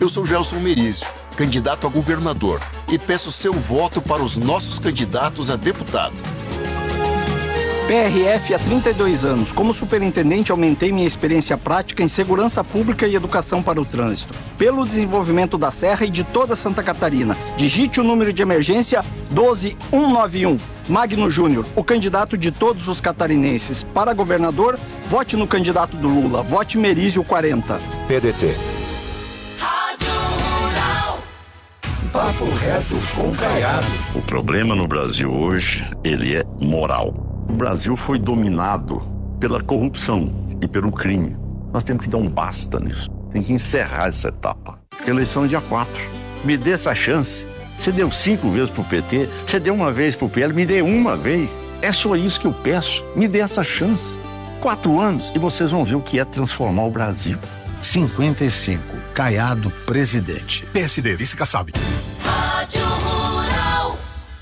Eu sou Gelson Merizio, candidato a governador, e peço seu voto para os nossos candidatos a deputado. PRF há 32 anos. Como superintendente, aumentei minha experiência prática em segurança pública e educação para o trânsito. Pelo desenvolvimento da Serra e de toda Santa Catarina. Digite o número de emergência 12191. Magno Júnior, o candidato de todos os catarinenses. Para governador, vote no candidato do Lula. Vote Merizio 40. PDT. Papo reto com Caiado. O problema no Brasil hoje, ele é moral. O Brasil foi dominado pela corrupção e pelo crime. Nós temos que dar um basta nisso. Tem que encerrar essa etapa. Eleição é dia 4. Me dê essa chance. Você deu 5 vezes pro PT, você deu uma vez pro PL, me dê uma vez. É só isso que eu peço. Me dê essa chance. 4 anos e vocês vão ver o que é transformar o Brasil. 55. Caiado, presidente. PSD, vice-Kassab. Rádio Rural.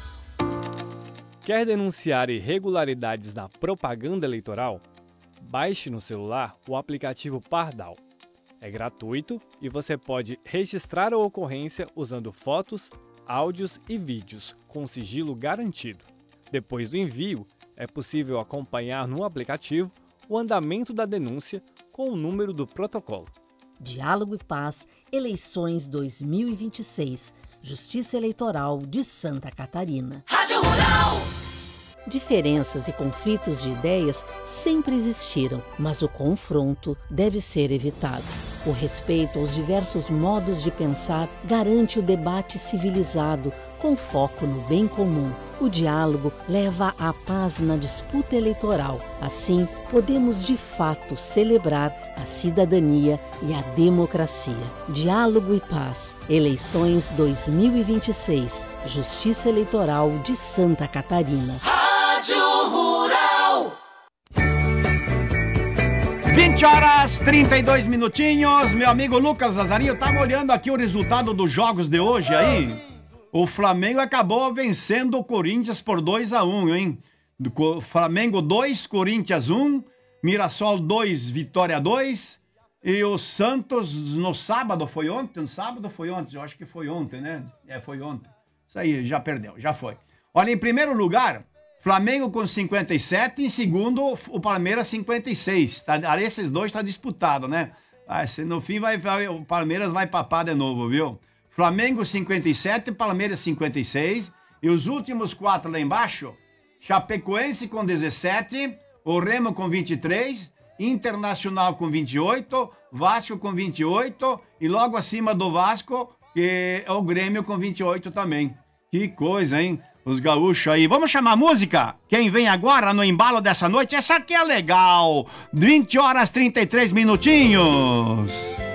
Quer denunciar irregularidades na propaganda eleitoral? Baixe no celular o aplicativo Pardal. É gratuito e você pode registrar a ocorrência usando fotos, áudios e vídeos com sigilo garantido. Depois do envio, é possível acompanhar no aplicativo o andamento da denúncia com o número do protocolo. Diálogo e Paz, eleições 2026, Justiça Eleitoral de Santa Catarina. Rádio Rural. Diferenças e conflitos de ideias sempre existiram, mas o confronto deve ser evitado. O respeito aos diversos modos de pensar garante o debate civilizado, com foco no bem comum. O diálogo leva à paz na disputa eleitoral. Assim, podemos de fato celebrar a cidadania e a democracia. Diálogo e Paz. Eleições 2026. Justiça Eleitoral de Santa Catarina. Rádio Rural. 20h32. Meu amigo Lucas Nazarinho, tava olhando aqui o resultado dos jogos de hoje aí. O Flamengo acabou vencendo o Corinthians por 2-1, hein? Flamengo 2, Corinthians 1, Mirassol 2, Vitória 2. E o Santos no sábado, foi ontem? No sábado foi ontem, eu acho que foi ontem, né? Foi ontem. Isso aí, já perdeu, já foi. Olha, em primeiro lugar, Flamengo com 57, em segundo, o Palmeiras 56. Esses dois tá disputado, né? No fim, o Palmeiras vai papar de novo, viu? Flamengo 57, Palmeiras 56. E os últimos 4 lá embaixo, Chapecoense com 17, o Remo com 23, Internacional com 28, Vasco com 28 e logo acima do Vasco, que é o Grêmio com 28 também. Que coisa, hein? Os gaúchos aí. Vamos chamar a música? Quem vem agora no embalo dessa noite? Essa aqui é legal. 20h33.